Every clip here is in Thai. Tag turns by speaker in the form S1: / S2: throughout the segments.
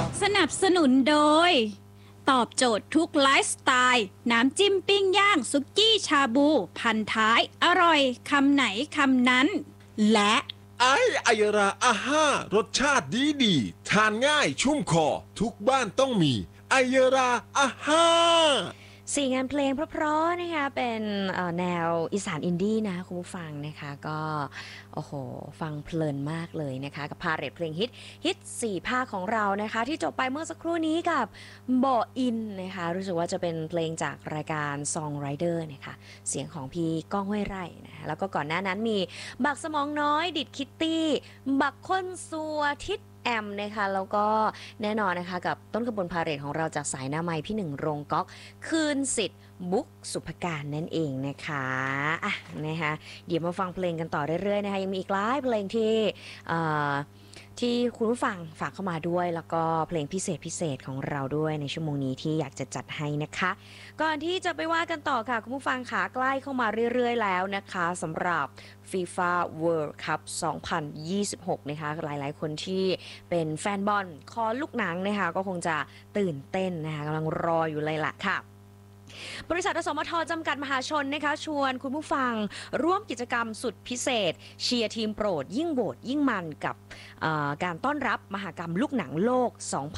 S1: สนับสนุนโดยตอบโจทย์ทุกไลฟ์สไตล์น้ำจิ้มปิ้งย่างซุกี้ชาบูพันท้ายอร่อยคำไหนคำนั้นและ
S2: ไอยราอาห้ารสชาติดีทานง่ายชุ่มคอทุกบ้านต้องมีไอยราอาห้า
S3: สี่งานเพลงเพราะๆนะคะเป็นแนวอีสานอินดี้นะคุณผู้ฟังนะคะก็โอ้โหฟังเพลินมากเลยนะคะกับพาเรทเพลงฮิต4ภาคของเรานะคะที่จบไปเมื่อสักครู่นี้กับโบอินนะคะรู้สึกว่าจะเป็นเพลงจากรายการ Song Rider นะคะเสียงของพี่ก้องห้วยไร่นะคะแล้วก็ก่อนหน้านั้นมีบักสมองน้อยดิดคิตตี้บักค้นซัวทิศแอมนะคะแล้วก็แน่นอนนะคะกับต้นขบวนพาเหรดของเราจากสายหน้าไม้พี่หนึ่งรงก๊อกคืนสิทธิ์บุ๊กสุภการนั่นเองนะคะอ่ะนะคะเดี๋ยวมาฟังเพลงกันต่อเรื่อยๆนะคะยังมีอีกหลายเพลงที่คุณผู้ฟังฝากเข้ามาด้วยแล้วก็เพลงพิเศษของเราด้วยในชั่วโมงนี้ที่อยากจะจัดให้นะคะก่อนที่จะไปว่ากันต่อค่ะคุณผู้ฟังขาใกล้เข้ามาเรื่อยๆแล้วนะคะสำหรับ FIFA World Cup 2026 นะคะหลายๆคนที่เป็นแฟนบอลคอลูกหนังนะคะก็คงจะตื่นเต้นนะคะกำลังรออยู่เลยล่ะค่ะบริษัทอสมทจำกัดมหาชนนะคะชวนคุณผู้ฟังร่วมกิจกรรมสุดพิเศษเชียร์ทีมโปรดยิ่งโหวตยิ่งมันกับการต้อนรับมหกรรมลูกหนังโลก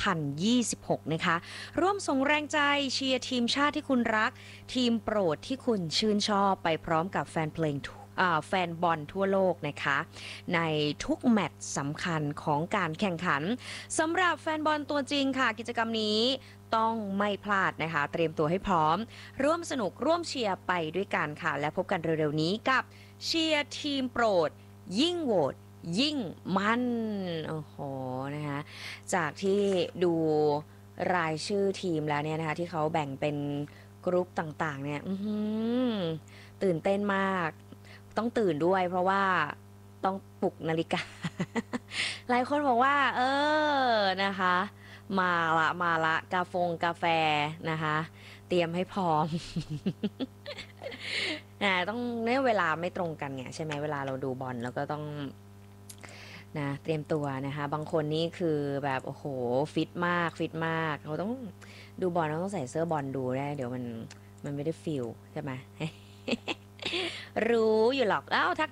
S3: 2026 นะคะร่วมส่งแรงใจเชียร์ทีมชาติที่คุณรักทีมโปรดที่คุณชื่นชอบไปพร้อมกับแฟนเพลงแฟนบอลทั่วโลกนะคะในทุกแมตช์สำคัญของการแข่งขันสำหรับแฟนบอลตัวจริงค่ะกิจกรรมนี้ต้องไม่พลาดนะคะเตรียมตัวให้พร้อมร่วมสนุกร่วมเชียร์ไปด้วยกันค่ะและพบกันเร็วๆนี้กับเชียร์ทีมโปรดยิ่งโหวตยิ่งมันโอ้โหนะคะจากที่ดูรายชื่อทีมแล้วเนี่ยนะคะที่เขาแบ่งเป็นกรุ๊ปต่างๆเนี่ยตื่นเต้นมากต้องตื่นด้วยเพราะว่าต้องปลุกนาฬิกา หลายคนบอกว่านะคะมาละกาแฟนะคะเตรียมให้พร้อม ต้องเนี่ยเวลาไม่ตรงกันไงใช่ไหมเวลาเราดูบอลแล้วก็ต้องนะเตรียมตัวนะคะบางคนนี่คือแบบโอ้โหฟิตมากเขาต้องดูบอลต้องใส่เสื้อบอลดูได้เดี๋ยวมันไม่ได้ฟิลใช่ไหม รู้อยู่หรอกทัก